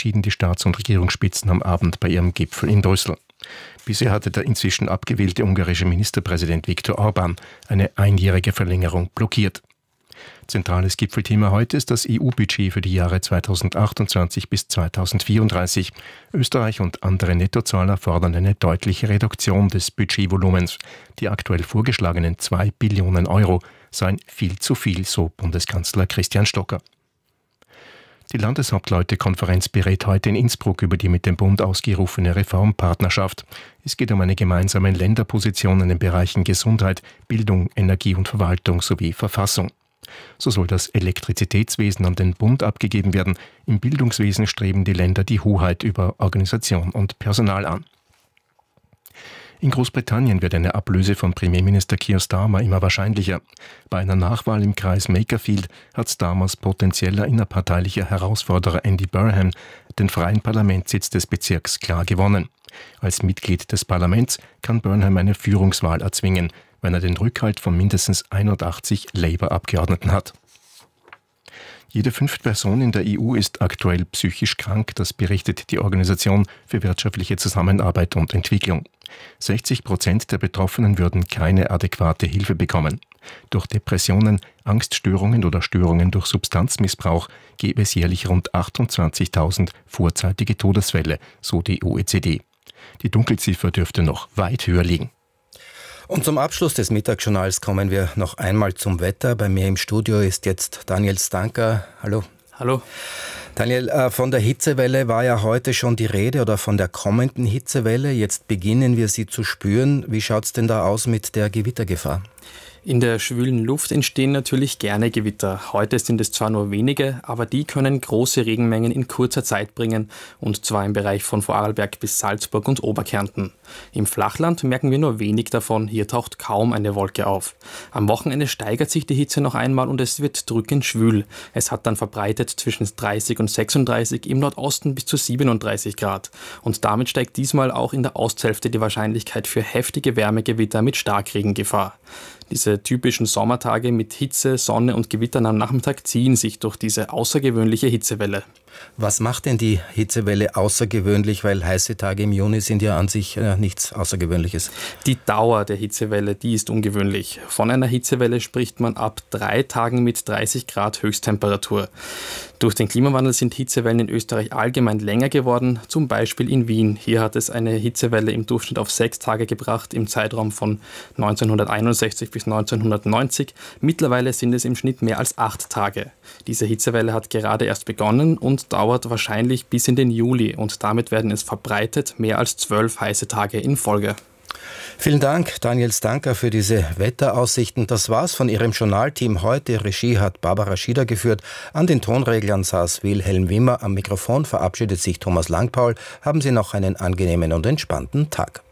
verabschieden die Staats- und Regierungsspitzen am Abend bei ihrem Gipfel in Brüssel. Bisher hatte der inzwischen abgewählte ungarische Ministerpräsident Viktor Orbán eine einjährige Verlängerung blockiert. Zentrales Gipfelthema heute ist das EU-Budget für die Jahre 2028 bis 2034. Österreich und andere Nettozahler fordern eine deutliche Reduktion des Budgetvolumens. Die aktuell vorgeschlagenen 2 Billionen Euro seien viel zu viel, so Bundeskanzler Christian Stocker. Die Landeshauptleutekonferenz berät heute in Innsbruck über die mit dem Bund ausgerufene Reformpartnerschaft. Es geht um eine gemeinsame Länderposition in den Bereichen Gesundheit, Bildung, Energie und Verwaltung sowie Verfassung. So soll das Elektrizitätswesen an den Bund abgegeben werden. Im Bildungswesen streben die Länder die Hoheit über Organisation und Personal an. In Großbritannien wird eine Ablöse von Premierminister Keir Starmer immer wahrscheinlicher. Bei einer Nachwahl im Kreis Makerfield hat Starmers potenzieller innerparteilicher Herausforderer Andy Burnham den freien Parlamentssitz des Bezirks klar gewonnen. Als Mitglied des Parlaments kann Burnham eine Führungswahl erzwingen, wenn er den Rückhalt von mindestens 81 Labour-Abgeordneten hat. Jede 5. Person in der EU ist aktuell psychisch krank, das berichtet die Organisation für wirtschaftliche Zusammenarbeit und Entwicklung. 60% der Betroffenen würden keine adäquate Hilfe bekommen. Durch Depressionen, Angststörungen oder Störungen durch Substanzmissbrauch gäbe es jährlich rund 28.000 vorzeitige Todesfälle, so die OECD. Die Dunkelziffer dürfte noch weit höher liegen. Und zum Abschluss des Mittagsjournals kommen wir noch einmal zum Wetter. Bei mir im Studio ist jetzt Daniel Stanka. Hallo. Hallo. Daniel, von der Hitzewelle war ja heute schon die Rede oder von der kommenden Hitzewelle. Jetzt beginnen wir sie zu spüren. Wie schaut es denn da aus mit der Gewittergefahr? In der schwülen Luft entstehen natürlich gerne Gewitter. Heute sind es zwar nur wenige, aber die können große Regenmengen in kurzer Zeit bringen, und zwar im Bereich von Vorarlberg bis Salzburg und Oberkärnten. Im Flachland merken wir nur wenig davon, hier taucht kaum eine Wolke auf. Am Wochenende steigert sich die Hitze noch einmal und es wird drückend schwül. Es hat dann verbreitet zwischen 30 und 36, im Nordosten bis zu 37 Grad. Und damit steigt diesmal auch in der Osthälfte die Wahrscheinlichkeit für heftige Wärmegewitter mit Starkregengefahr. Diese typischen Sommertage mit Hitze, Sonne und Gewittern am Nachmittag ziehen sich durch diese außergewöhnliche Hitzewelle. Was macht denn die Hitzewelle außergewöhnlich? Weil heiße Tage im Juni sind ja an sich nichts Außergewöhnliches. Die Dauer der Hitzewelle, die ist ungewöhnlich. Von einer Hitzewelle spricht man ab 3 Tagen mit 30 Grad Höchsttemperatur. Durch den Klimawandel sind Hitzewellen in Österreich allgemein länger geworden, zum Beispiel in Wien. Hier hat es eine Hitzewelle im Durchschnitt auf 6 Tage gebracht, im Zeitraum von 1961 bis 1990. Mittlerweile sind es im Schnitt mehr als 8 Tage. Diese Hitzewelle hat gerade erst begonnen und dauert wahrscheinlich bis in den Juli. Und damit werden es verbreitet mehr als 12 heiße Tage in Folge. Vielen Dank, Daniel Stanka, für diese Wetteraussichten. Das war's von Ihrem Journalteam heute. Regie hat Barbara Schieder geführt. An den Tonreglern saß Wilhelm Wimmer. Am Mikrofon verabschiedet sich Thomas Langpaul. Haben Sie noch einen angenehmen und entspannten Tag.